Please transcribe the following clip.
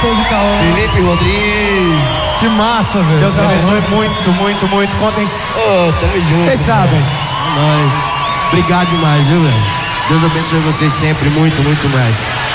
Matheus e Caô. Felipe Rodrigues. Que massa, velho. Deus abençoe muito. Contem. Tamo junto. Vocês sabem. É nóis. Obrigado demais, viu, velho? Deus abençoe vocês sempre, muito mais.